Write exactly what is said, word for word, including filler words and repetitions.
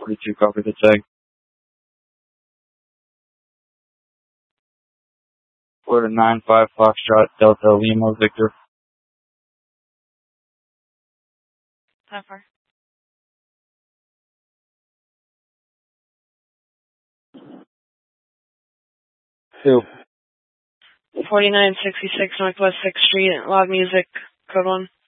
forty-two, copy the tag. Florida nine five Foxtrot Delta Lima Victor. How far? Two. forty-nine sixty-six Northwest sixth Street, Loud Music, code one.